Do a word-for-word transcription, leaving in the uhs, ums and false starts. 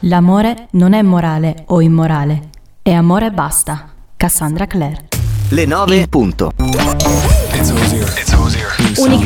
L'amore non è morale o immorale, è amore e basta. Cassandra Clare. Le nove in punto. It's Osier. It's Osier. Unica